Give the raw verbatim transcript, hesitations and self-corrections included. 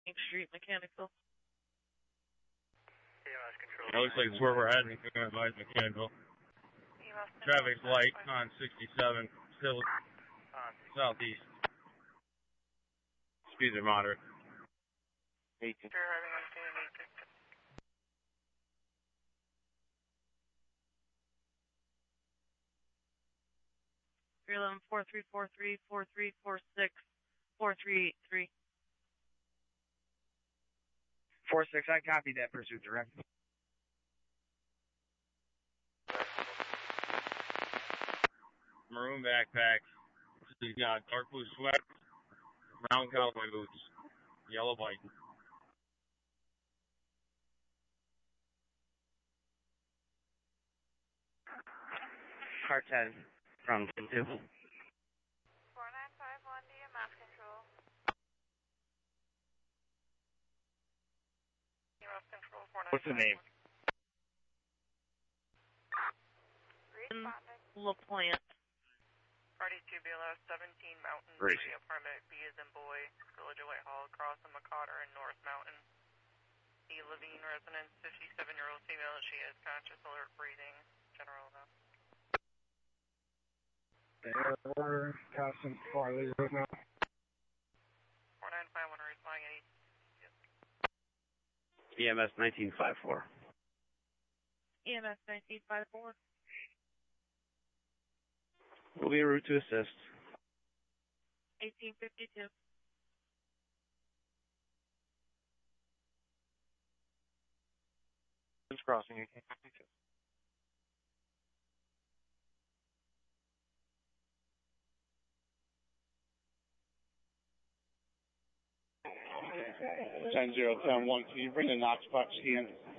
Street Mechanical. It looks like it's where we're heading. Advise Mechanical. Traffic's light on sixty-seven, still southeast. Speeds are moderate. eighteen. three eleven, four three four three, four three four six, four three eight three. four six, I copied that pursuit direct. Maroon backpack. He's got dark blue sweat, brown cowboy boots, yellow bike. Car ten from two. four nine five one, D M S control. D M S control, four nine five one. What's the name? Responding. LaPlante. Party two B L S seventeen Mountain Racing. three apartment B as in boy, Village of Whitehall, across the McCotter and North Mountain. The Levine residence, fifty-seven-year-old female. She is conscious, alert, breathing. General enough. There order, Custom Farley right now. four nine five one, responding any. E M S nineteen fifty-four. E M S nineteen fifty-four. We'll be en route to assist. eighteen fifty-two. Just crossing eighteen fifty-two. ten zero ten one, can you bring the Knox box in?